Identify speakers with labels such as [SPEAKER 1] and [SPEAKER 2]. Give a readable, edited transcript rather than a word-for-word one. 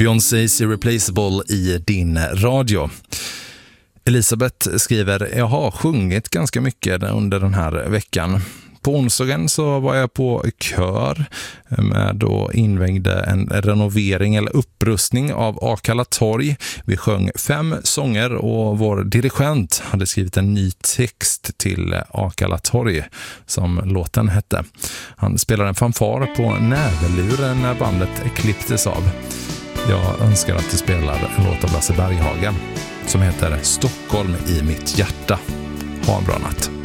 [SPEAKER 1] Beyoncé's Irreplaceable i din radio. Elisabeth skriver: jag har sjungit ganska mycket under den här veckan. På onsdagen så var jag på kör med och invägde en renovering eller upprustning av Akalla torg. Vi sjöng 5 sånger och vår dirigent hade skrivit en ny text till Akalla torg som låten hette. Han spelade en fanfar på näverluren när bandet klipptes av. Jag önskar att du spelar en låt av Lasse Berghagen som heter Stockholm i mitt hjärta. Ha en bra natt.